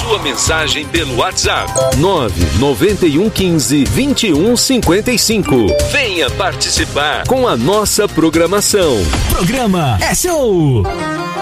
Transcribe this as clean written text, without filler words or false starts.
sua mensagem pelo WhatsApp. 99115-2155. Venha participar com a nossa programação. Programa É Show!